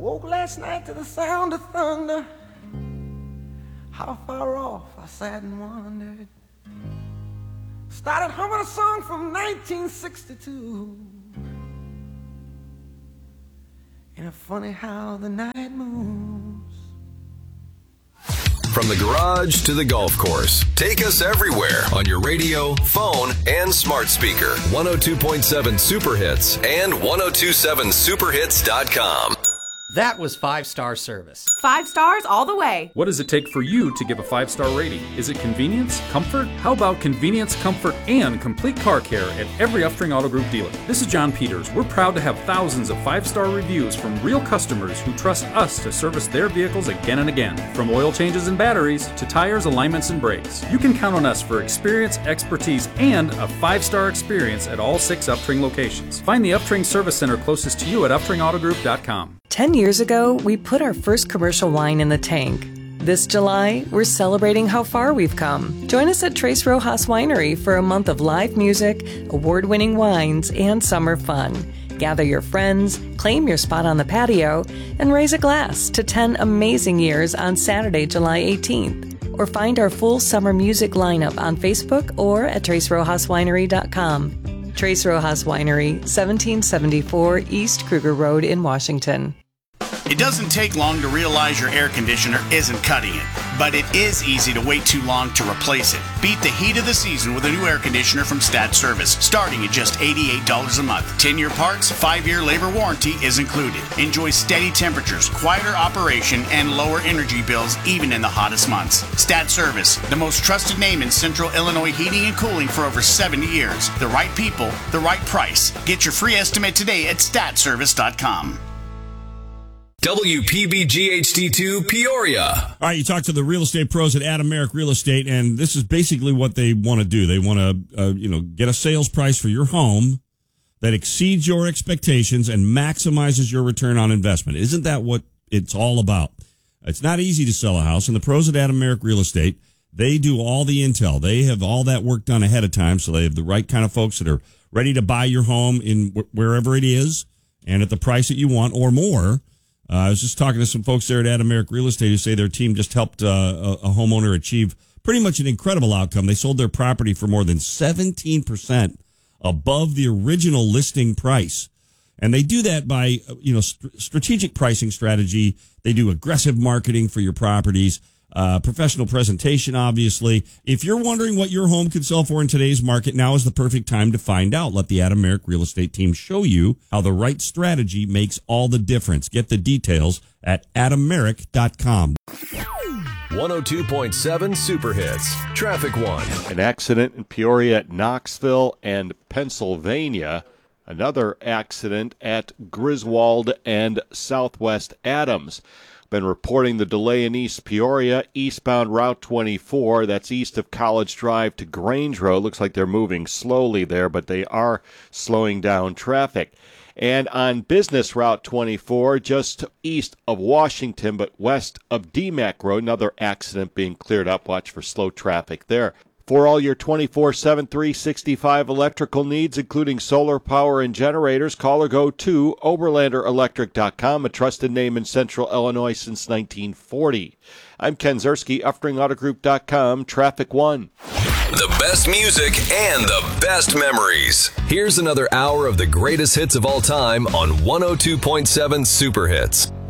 woke last night to the sound of thunder. How far off I sat and wondered. Started humming a song from 1962. Ain't it funny how the night moves? From the garage to the golf course, take us everywhere on your radio, phone, and smart speaker. 102.7 Super Hits and 1027superhits.com. That was 5-star service. 5 stars all the way. What does it take for you to give a 5-star rating? Is it convenience? Comfort? How about convenience, comfort, and complete car care at every Uftring Auto Group dealer? This is John Peters. We're proud to have thousands of 5-star reviews from real customers who trust us to service their vehicles again and again. From oil changes and batteries to tires, alignments, and brakes. You can count on us for experience, expertise, and a 5-star experience at all 6 Uftring locations. Find the Uftring Service Center closest to you at UftringAutogroup.com. 10 years ago, we put our first commercial wine in the tank. This July, we're celebrating how far we've come. Join us at Tres Rojas Winery for a month of live music, award-winning wines, and summer fun. Gather your friends, claim your spot on the patio, and raise a glass to 10 amazing years on Saturday, July 18th. Or find our full summer music lineup on Facebook or at TresRojasWinery.com. Tres Rojas Winery, 1774 East Kruger Road in Washington. It doesn't take long to realize your air conditioner isn't cutting it, but it is easy to wait too long to replace it. Beat the heat of the season with a new air conditioner from Stat Service, starting at just $88 a month. 10-year parts, 5-year labor warranty is included. Enjoy steady temperatures, quieter operation, and lower energy bills even in the hottest months. Stat Service, the most trusted name in Central Illinois heating and cooling for over 70 years. The right people, the right price. Get your free estimate today at statservice.com. WPBG-HD2 Peoria. All right, you talk to the real estate pros at Adam Merrick Real Estate, and this is basically what they want to do. They want to, get a sales price for your home that exceeds your expectations and maximizes your return on investment. Isn't that what it's all about? It's not easy to sell a house, and the pros at Adam Merrick Real Estate, they do all the intel. They have all that work done ahead of time, so they have the right kind of folks that are ready to buy your home in wherever it is and at the price that you want or more. I was just talking to some folks there at Adam Merrick Real Estate who say their team just helped a homeowner achieve pretty much an incredible outcome. They sold their property for more than 17% above the original listing price. And they do that by, strategic pricing strategy. They do aggressive marketing for your properties, professional presentation, obviously. If you're wondering what your home could sell for in today's market, now is the perfect time to find out. Let the Adam Merrick Real Estate team show you how the right strategy makes all the difference. Get the details at adammerrick.com. 102.7 Super Hits. Traffic One. An accident in Peoria at Knoxville and Pennsylvania. Another accident at Griswold and Southwest Adams. Been reporting the delay in East Peoria, eastbound Route 24. That's east of College Drive to Grange Road. Looks like they're moving slowly there, but they are slowing down traffic. And on Business Route 24, just east of Washington, but west of DMAC Road, another accident being cleared up. Watch for slow traffic there. For all your 24/7, 365 electrical needs, including solar power and generators, call or go to OberlanderElectric.com, a trusted name in Central Illinois since 1940. I'm Ken Zerski, UfteringAutoGroup.com, Traffic One. The best music and the best memories. Here's another hour of the greatest hits of all time on 102.7 Super Hits.